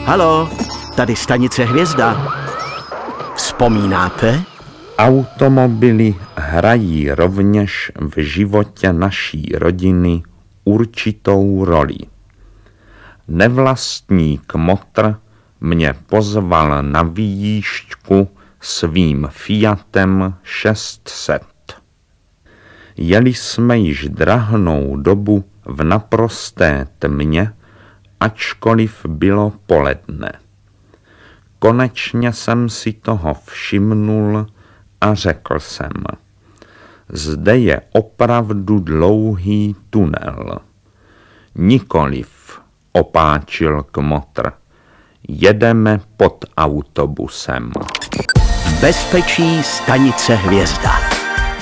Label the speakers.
Speaker 1: Haló, tady stanice Hvězda. Vzpomínáte?
Speaker 2: Automobily hrají rovněž v životě naší rodiny určitou roli. Nevlastní kmotr mě pozval na výjížďku svým Fiatem 600. Jeli jsme již drahnou dobu v naprosté tmě, ačkoliv bylo poledne. Konečně jsem si toho všimnul a řekl jsem, zde je opravdu dlouhý tunel. Nikoliv, opáčil kmotr, jedeme pod autobusem.
Speaker 1: Bezpečí stanice Hvězda.